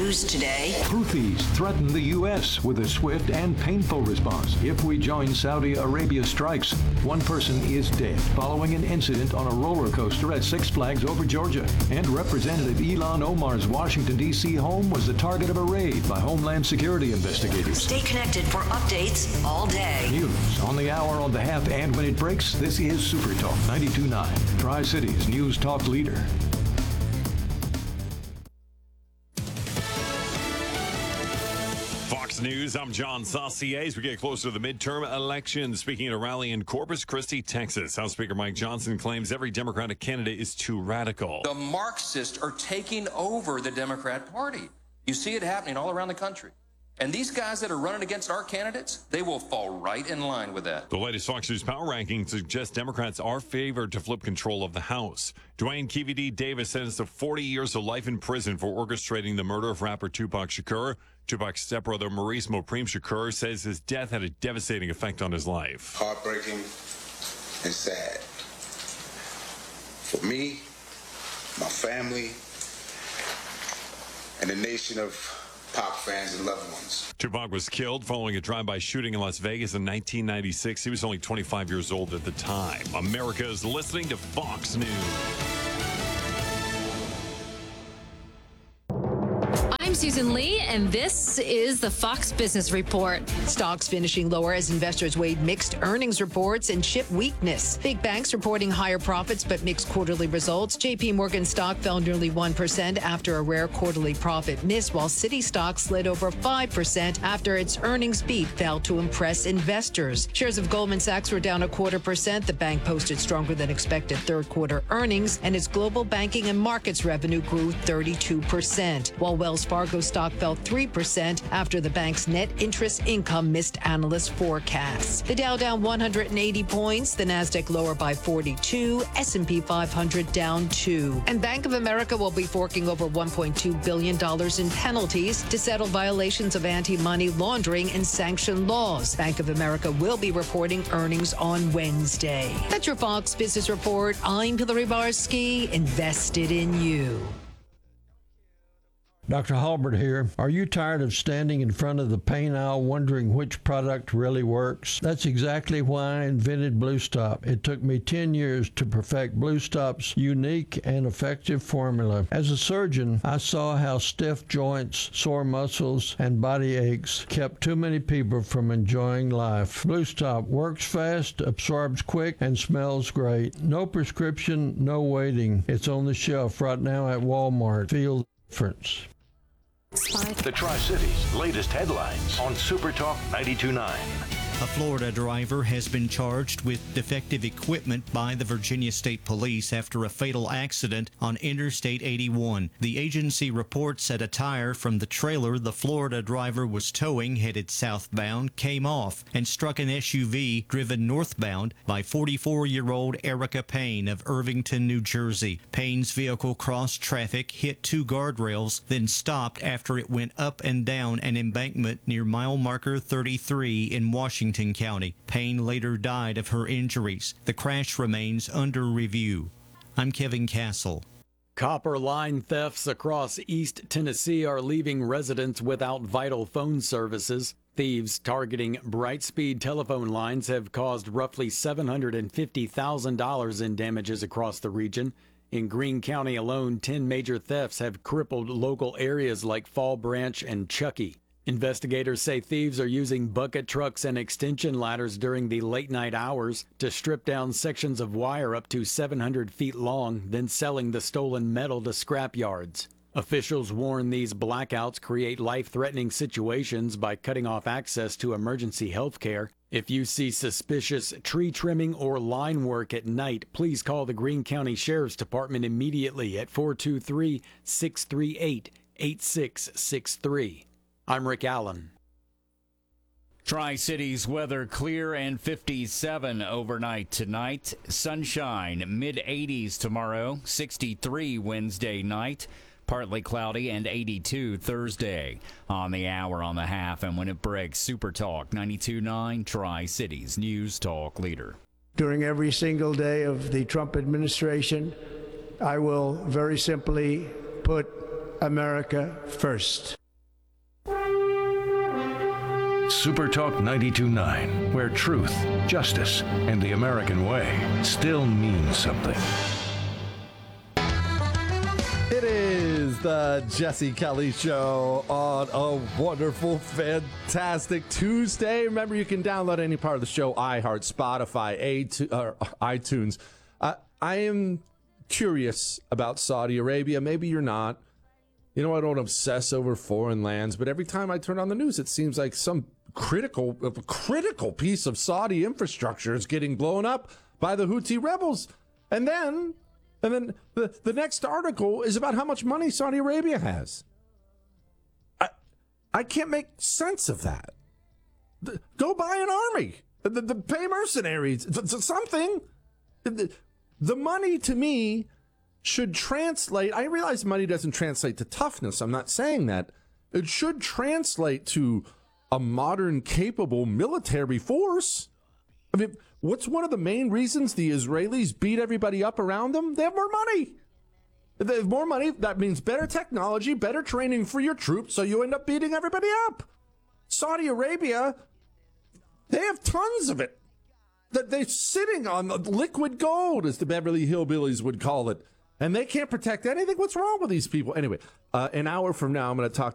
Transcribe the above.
news today. Houthis threaten the U.S. with a swift and painful response if we join Saudi Arabia's strikes. One person is dead following an incident on a roller coaster at Six Flags over Georgia. And Representative Ilhan Omar's Washington, D.C. home was the target of a raid by Homeland Security investigators. Stay connected for updates all day. News on the hour, on the half, and when it breaks. This is Super Talk 92.9, Tri-Cities News Talk leader. Fox News, I'm John Saucier. As we get closer to the midterm elections, speaking at a rally in Corpus Christi, Texas, House Speaker Mike Johnson claims every Democratic candidate is too radical. The Marxists are taking over the Democrat Party. You see it happening all around the country. And these guys that are running against our candidates, they will fall right in line with that. The latest Fox News Power Ranking suggests Democrats are favored to flip control of the House. Dwayne KVD Davis sentenced to 40 years of life in prison for orchestrating the murder of rapper Tupac Shakur. Tupac's stepbrother Maurice Mopreme Shakur says his death had a devastating effect on his life. Heartbreaking and sad. For me, my family, and the nation of Pac fans and loved ones. Tupac was killed following a drive-by shooting in Las Vegas in 1996. He was only 25 years old at the time. America is listening to Fox News. I'm Susan Lee, and this is the Fox Business Report. Stocks finishing lower as investors weighed mixed earnings reports and chip weakness. Big banks reporting higher profits but mixed quarterly results. JP Morgan stock fell nearly 1% after a rare quarterly profit miss, while Citi stock slid over 5% after its earnings beat failed to impress investors. Shares of Goldman Sachs were down 0.25%. The bank posted stronger than expected third quarter earnings, and its global banking and markets revenue grew 32%, while Wells Fargo stock fell 3% after the bank's net interest income missed analyst forecasts. The Dow down 180 points, the Nasdaq lower by 42, S&P 500 down 2. And Bank of America will be forking over $1.2 billion in penalties to settle violations of anti-money laundering and sanction laws. Bank of America will be reporting earnings on Wednesday. That's your Fox Business Report. I'm Hillary Barsky, invested in you. Dr. Halbert here. Are you tired of standing in front of the paint aisle wondering which product really works? That's exactly why I invented Blue Stop. It took me 10 years to perfect Blue Stop's unique and effective formula. As a surgeon, I saw how stiff joints, sore muscles, and body aches kept too many people from enjoying life. Blue Stop works fast, absorbs quick, and smells great. No prescription, no waiting. It's on the shelf right now at Walmart. Feel the difference. The Tri-Cities latest headlines on Super Talk 92.9. A Florida driver has been charged with defective equipment by the Virginia State Police after a fatal accident on Interstate 81. The agency reports that a tire from the trailer the Florida driver was towing headed southbound came off and struck an SUV driven northbound by 44-year-old Erica Payne of Irvington, New Jersey. Payne's vehicle crossed traffic, hit two guardrails, then stopped after it went up and down an embankment near mile marker 33 in Washington County. Payne later died of her injuries. The crash remains under review. I'm Kevin Castle. Copper line thefts across East Tennessee are leaving residents without vital phone services. Thieves targeting Brightspeed telephone lines have caused roughly $750,000 in damages across the region. In Greene County alone, 10 major thefts have crippled local areas like Fall Branch and Chuckey. Investigators say thieves are using bucket trucks and extension ladders during the late-night hours to strip down sections of wire up to 700 feet long, then selling the stolen metal to scrap yards. Officials warn these blackouts create life-threatening situations by cutting off access to emergency health care. If you see suspicious tree trimming or line work at night, please call the Greene County Sheriff's Department immediately at 423-638-8663. I'm Rick Allen. Tri-Cities weather clear and 57 overnight tonight. Sunshine, mid-80s tomorrow, 63 Wednesday night. Partly cloudy and 82 Thursday. On the hour, on the half, and when it breaks, Super Talk 92.9, Tri-Cities News Talk leader. During every single day of the Trump administration, I will very simply put America first. Super Talk 92.9, where truth, justice, and the American way still mean something. It is the Jesse Kelly Show on a wonderful, fantastic Tuesday. Remember, you can download any part of the show, iHeart, Spotify, iTunes. I am curious about Saudi Arabia. Maybe you're not. You know, I don't obsess over foreign lands, but every time I turn on the news, it seems like some critical piece of Saudi infrastructure is getting blown up by the Houthi rebels. And then the next article is about how much money Saudi Arabia has. I can't make sense of that. Go buy an army. Pay mercenaries. Something. The money, to me, should translate. I realize money doesn't translate to toughness. I'm not saying that. It should translate to a modern, capable military force. I mean, what's one of the main reasons the Israelis beat everybody up around them? They have more money. If they have more money, that means better technology, better training for your troops, so you end up beating everybody up. Saudi Arabia, they have tons of it. They're sitting on the liquid gold, as the Beverly Hillbillies would call it. And they can't protect anything. What's wrong with these people? Anyway, an hour from now, I'm going to talk